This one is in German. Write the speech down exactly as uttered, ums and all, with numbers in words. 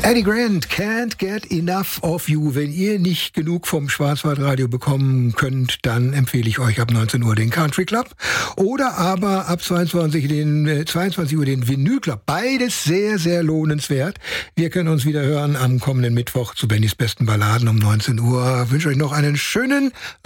Eddie Grant, Can't Get Enough of You. Wenn ihr nicht genug vom Schwarzwaldradio bekommen könnt, dann empfehle ich euch ab neunzehn Uhr den Country Club oder aber ab zweiundzwanzig, den, äh, zweiundzwanzig Uhr den Vinyl Club. Beides sehr, sehr lohnenswert. Wir können uns wieder hören am kommenden Mittwoch zu Bennys besten Balladen um neunzehn Uhr. Ich wünsche euch noch einen schönen